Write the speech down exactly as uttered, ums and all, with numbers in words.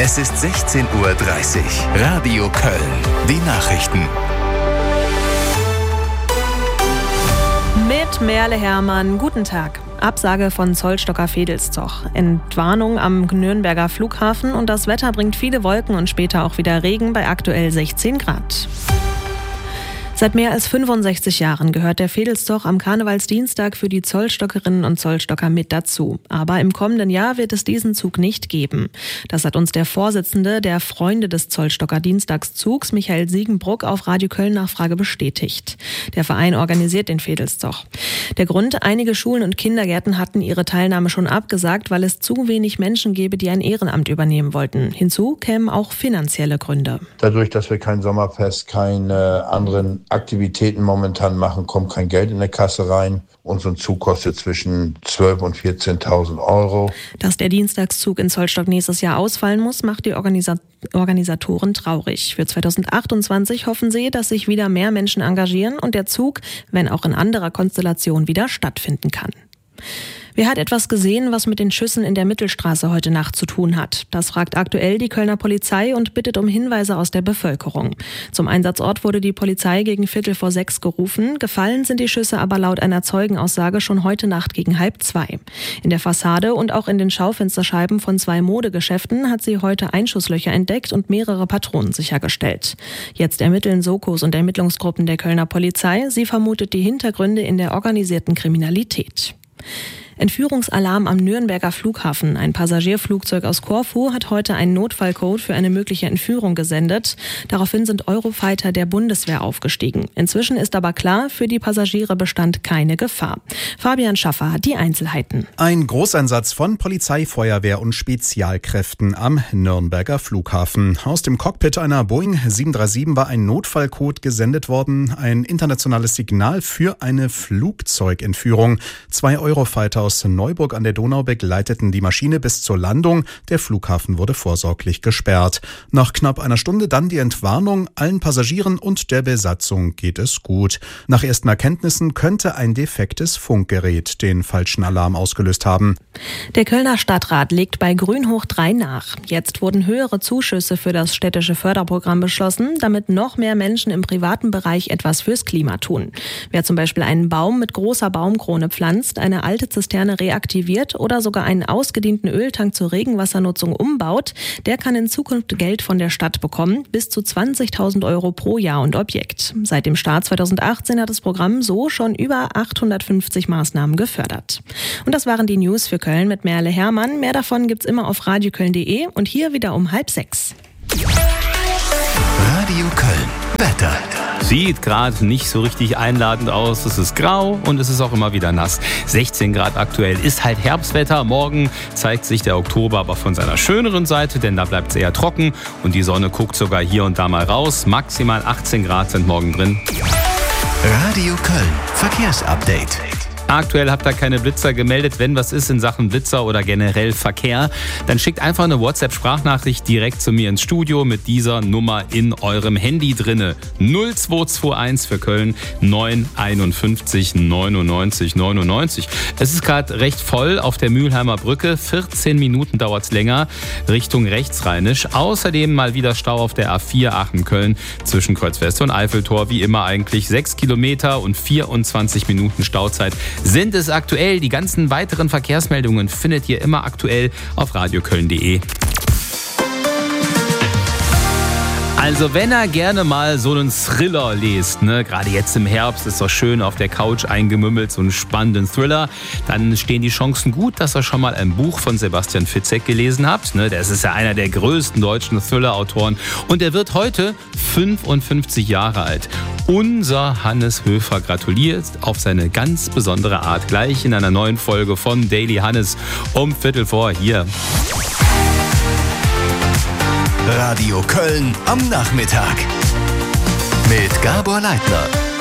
Es ist sechzehn Uhr dreißig. Radio Köln. Die Nachrichten. Mit Merle Hermann, guten Tag. Absage von Zollstocker Vedelstoch. Entwarnung am Nürnberger Flughafen und das Wetter bringt viele Wolken und später auch wieder Regen bei aktuell sechzehn Grad. Seit mehr als fünfundsechzig Jahren gehört der Vedelstoch am Karnevalsdienstag für die Zollstockerinnen und Zollstocker mit dazu. Aber im kommenden Jahr wird es diesen Zug nicht geben. Das hat uns der Vorsitzende der Freunde des Zollstocker Dienstagszugs, Michael Siegenbruck, auf Radio Köln Nachfrage bestätigt. Der Verein organisiert den Vedelstoch. Der Grund: einige Schulen und Kindergärten hatten ihre Teilnahme schon abgesagt, weil es zu wenig Menschen gäbe, die ein Ehrenamt übernehmen wollten. Hinzu kämen auch finanzielle Gründe. Dadurch, dass wir kein Sommerfest, keine anderen Aktivitäten momentan machen, kommt kein Geld in der Kasse rein. Und so ein Zug kostet zwischen zwölftausend und vierzehntausend Euro. Dass der Dienstagszug in Zollstock nächstes Jahr ausfallen muss, macht die Organisa- Organisatoren traurig. Für zweitausendachtundzwanzig hoffen sie, dass sich wieder mehr Menschen engagieren und der Zug, wenn auch in anderer Konstellation, wieder stattfinden kann. Wer hat etwas gesehen, was mit den Schüssen in der Mittelstraße heute Nacht zu tun hat? Das fragt aktuell die Kölner Polizei und bittet um Hinweise aus der Bevölkerung. Zum Einsatzort wurde die Polizei gegen Viertel vor sechs gerufen. Gefallen sind die Schüsse aber laut einer Zeugenaussage schon heute Nacht gegen halb zwei. In der Fassade und auch in den Schaufensterscheiben von zwei Modegeschäften hat sie heute Einschusslöcher entdeckt und mehrere Patronen sichergestellt. Jetzt ermitteln Sokos und Ermittlungsgruppen der Kölner Polizei. Sie vermutet die Hintergründe in der organisierten Kriminalität. Entführungsalarm am Nürnberger Flughafen. Ein Passagierflugzeug aus Korfu hat heute einen Notfallcode für eine mögliche Entführung gesendet. Daraufhin sind Eurofighter der Bundeswehr aufgestiegen. Inzwischen ist aber klar, für die Passagiere bestand keine Gefahr. Fabian Schaffer hat die Einzelheiten. Ein Großeinsatz von Polizei, Feuerwehr und Spezialkräften am Nürnberger Flughafen. Aus dem Cockpit einer Boeing sieben drei sieben war ein Notfallcode gesendet worden. Ein internationales Signal für eine Flugzeugentführung. Zwei Eurofighter aus Neuburg an der Donau begleiteten die Maschine bis zur Landung. Der Flughafen wurde vorsorglich gesperrt. Nach knapp einer Stunde dann die Entwarnung. Allen Passagieren und der Besatzung geht es gut. Nach ersten Erkenntnissen könnte ein defektes Funkgerät den falschen Alarm ausgelöst haben. Der Kölner Stadtrat legt bei Grün hoch drei nach. Jetzt wurden höhere Zuschüsse für das städtische Förderprogramm beschlossen, damit noch mehr Menschen im privaten Bereich etwas fürs Klima tun. Wer zum Beispiel einen Baum mit großer Baumkrone pflanzt, eine alte Zisterne reaktiviert oder sogar einen ausgedienten Öltank zur Regenwassernutzung umbaut, der kann in Zukunft Geld von der Stadt bekommen, bis zu zwanzigtausend Euro pro Jahr und Objekt. Seit dem Start zweitausendachtzehn hat das Programm so schon über achthundertfünfzig Maßnahmen gefördert. Und das waren die News für Köln mit Merle Hermann. Mehr davon gibt's immer auf radioköln punkt de und hier wieder um halb sechs. Radio Köln. Wetter. Sieht gerade nicht so richtig einladend aus. Es ist grau und es ist auch immer wieder nass. sechzehn Grad aktuell, ist halt Herbstwetter. Morgen zeigt sich der Oktober aber von seiner schöneren Seite, denn da bleibt es eher trocken und die Sonne guckt sogar hier und da mal raus. Maximal achtzehn Grad sind morgen drin. Radio Köln. Verkehrsupdate. Aktuell habt ihr keine Blitzer gemeldet. Wenn was ist in Sachen Blitzer oder generell Verkehr, dann schickt einfach eine WhatsApp-Sprachnachricht direkt zu mir ins Studio mit dieser Nummer in eurem Handy drinne. null zwei zwei eins für Köln neun einundfünfzig neunundneunzig neunundneunzig. Es ist gerade recht voll auf der Mülheimer Brücke. vierzehn Minuten dauert es länger Richtung rechtsrheinisch. Außerdem mal wieder Stau auf der A vier Aachen-Köln zwischen Kreuzweste und Eiffeltor. Wie immer eigentlich sechs Kilometer und vierundzwanzig Minuten Stauzeit sind es aktuell. Die ganzen weiteren Verkehrsmeldungen findet ihr immer aktuell auf radioköln punkt de. Also wenn er gerne mal so einen Thriller liest, ne, gerade jetzt im Herbst ist doch schön auf der Couch eingemümmelt, so einen spannenden Thriller, dann stehen die Chancen gut, dass ihr schon mal ein Buch von Sebastian Fitzek gelesen habt. Ne, das ist ja einer der größten deutschen Thriller-Autoren und er wird heute fünfundfünfzig Jahre alt. Unser Hannes Höfer gratuliert auf seine ganz besondere Art gleich in einer neuen Folge von Daily Hannes um Viertel vor hier. Radio Köln am Nachmittag mit Gabor Leitner.